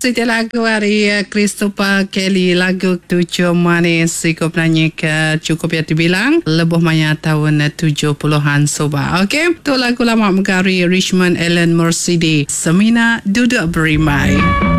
setiap lagu hari Christopher Kelly, lagu Tujuh Manis. Sikap nyanyi ke cukup ya dibilang lebih banyak tahun 70-an sobat. Okey, tu lagu lama megari Richmond Ellen Mercedes, Semina Duduk Berimai.